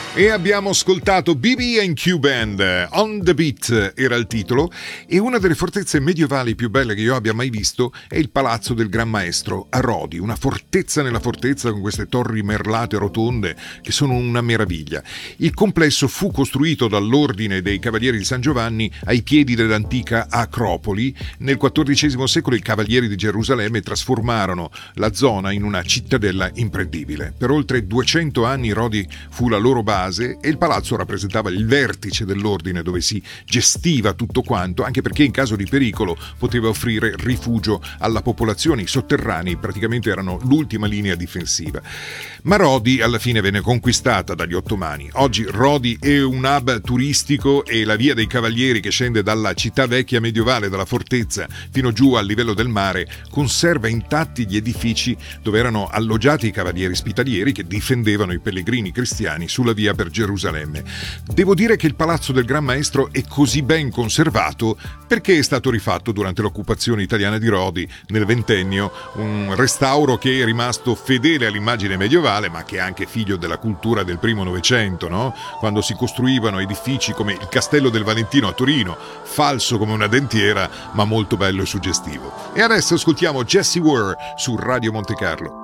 E abbiamo ascoltato BB&Q Band, On the Beat era il titolo, e una delle fortezze medievali più belle che io abbia mai visto è il Palazzo del Gran Maestro a Rodi, una fortezza nella fortezza con queste torri merlate rotonde che sono una meraviglia. Il complesso fu costruito dall'Ordine dei Cavalieri di San Giovanni ai piedi dell'antica Acropoli. Nel XIV secolo i Cavalieri di Gerusalemme trasformarono la zona in una cittadella imprendibile. Per oltre 200 anni Rodi fu la loro base e il palazzo rappresentava il vertice dell'ordine dove si gestiva tutto quanto, anche perché in caso di pericolo poteva offrire rifugio alla popolazione. I sotterranei praticamente erano l'ultima linea difensiva. Ma Rodi alla fine venne conquistata dagli ottomani. Oggi Rodi è un hub turistico e la via dei Cavalieri, che scende dalla città vecchia medievale, dalla fortezza fino giù al livello del mare, conserva intatti gli edifici dove erano alloggiati i cavalieri ospitalieri che difendevano i pellegrini cristiani sulla via per Gerusalemme. Devo dire che il Palazzo del Gran Maestro è così ben conservato perché è stato rifatto durante l'occupazione italiana di Rodi nel ventennio, un restauro che è rimasto fedele all'immagine medievale, ma che è anche figlio della cultura del primo Novecento, no? Quando si costruivano edifici come il Castello del Valentino a Torino, falso come una dentiera, ma molto bello e suggestivo. E adesso ascoltiamo Jessie Ware su Radio Monte Carlo.